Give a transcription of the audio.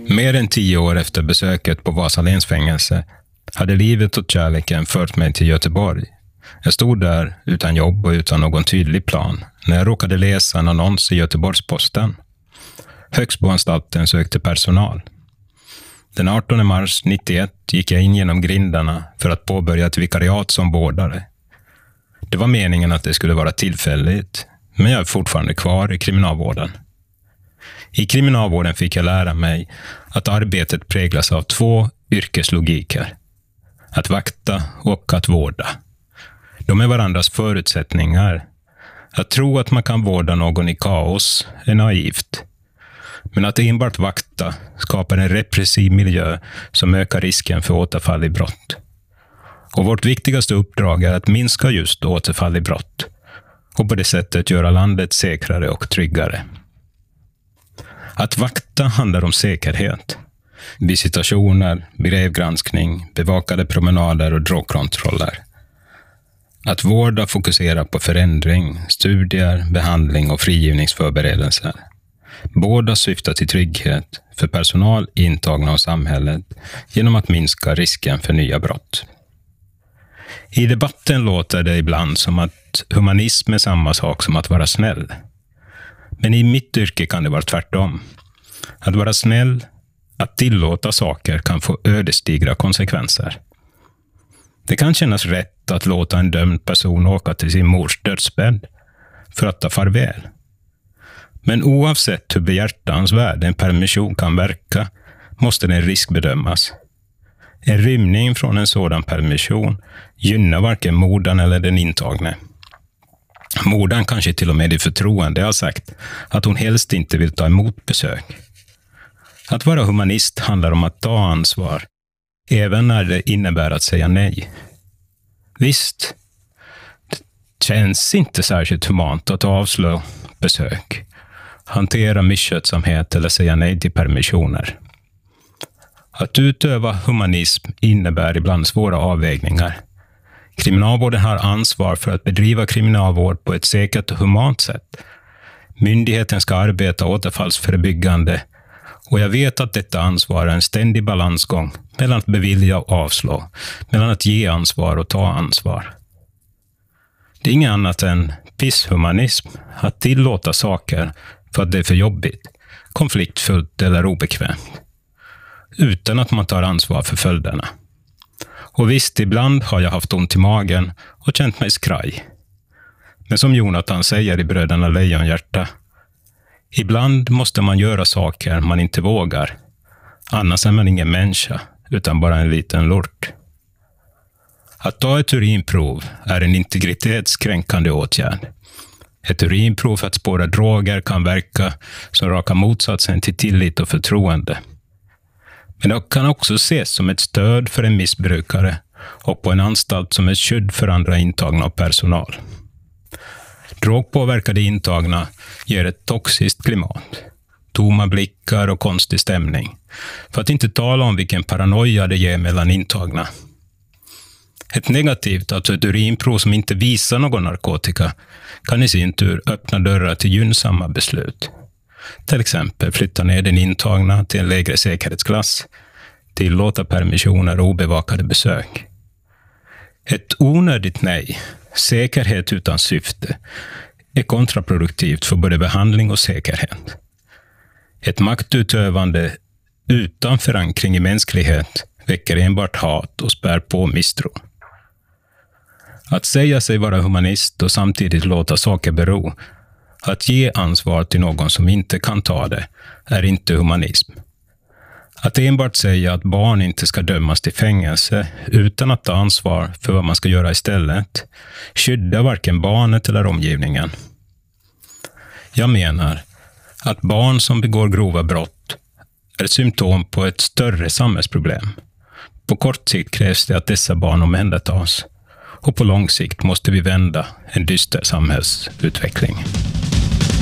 Mer än 10 år efter besöket på Vasaléns fängelse hade livet och kärleken fört mig till Göteborg. Jag stod där utan jobb och utan någon tydlig plan när jag råkade läsa en annons i Göteborgs-Posten. Högsboanstalten sökte personal. Den 18 mars 1991 gick jag in genom grindarna för att påbörja ett vikariat som vårdare. Det var meningen att det skulle vara tillfälligt, men jag är fortfarande kvar i kriminalvården. I kriminalvården fick jag lära mig att arbetet präglas av 2 yrkeslogiker. Att vakta och att vårda. De är varandras förutsättningar. Att tro att man kan vårda någon i kaos är naivt. Men att enbart vakta skapar en repressiv miljö som ökar risken för återfall i brott. Och vårt viktigaste uppdrag är att minska just återfall i brott och på det sättet göra landet säkrare och tryggare. Att vakta handlar om säkerhet. Visitationer, brevgranskning, bevakade promenader och drogkontroller. Att vårda fokuserar på förändring, studier, behandling och frigivningsförberedelser. Båda syftar till trygghet för personal, intagna och samhället genom att minska risken för nya brott. I debatten låter det ibland som att humanism är samma sak som att vara snäll. Men i mitt yrke kan det vara tvärtom. Att vara snäll, att tillåta saker kan få ödesdigra konsekvenser. Det kan kännas rätt att låta en dömd person åka till sin mors dödsbädd för att ta farväl. Men oavsett hur behjärtansvärd en permission kan verka måste den riskbedömas. En rymning från en sådan permission gynnar varken mordaren eller den intagne. Mordaren kanske till och med i förtroende har sagt att hon helst inte vill ta emot besök. Att vara humanist handlar om att ta ansvar, även när det innebär att säga nej. Visst, det känns inte särskilt humant att avslå besök, hantera misskötsamhet eller säga nej till permissioner. Att utöva humanism innebär ibland svåra avvägningar. Kriminalvården har ansvar för att bedriva kriminalvård på ett säkert och humant sätt. Myndigheten ska arbeta återfallsförebyggande och jag vet att detta ansvar är en ständig balansgång mellan att bevilja och avslå, mellan att ge ansvar och ta ansvar. Det är inget annat än pisshumanism att tillåta saker för att det är för jobbigt, konfliktfullt eller obekvämt, utan att man tar ansvar för följderna. Och visst, ibland har jag haft ont i magen och känt mig skraj. Men som Jonathan säger i Bröderna Lejonhjärta, ibland måste man göra saker man inte vågar. Annars är man ingen människa, utan bara en liten lort. Att ta ett urinprov är en integritetskränkande åtgärd. Ett urinprov för att spåra droger kan verka som raka motsatsen till tillit och förtroende. Men det kan också ses som ett stöd för en missbrukare och på en anstalt som ett skydd för andra intagna och personal. Drogpåverkade intagna ger ett toxiskt klimat, tomma blickar och konstig stämning, för att inte tala om vilken paranoia det ger mellan intagna. Ett negativt, alltså ett urinprov som inte visar någon narkotika, kan i sin tur öppna dörrar till gynnsamma beslut. Till exempel flytta ner den intagna till en lägre säkerhetsklass, tillåta permissioner och obevakade besök. Ett onödigt nej, säkerhet utan syfte, är kontraproduktivt för både behandling och säkerhet. Ett maktutövande utan förankring i mänsklighet väcker enbart hat och spär på misstro. Att säga sig vara humanist och samtidigt låta saker bero, att ge ansvar till någon som inte kan ta det, är inte humanism. Att enbart säga att barn inte ska dömas till fängelse utan att ta ansvar för vad man ska göra istället skyddar varken barnet eller omgivningen. Jag menar att barn som begår grova brott är ett symptom på ett större samhällsproblem. På kort sikt krävs det att dessa barn omhändertas och på lång sikt måste vi vända en dyster samhällsutveckling.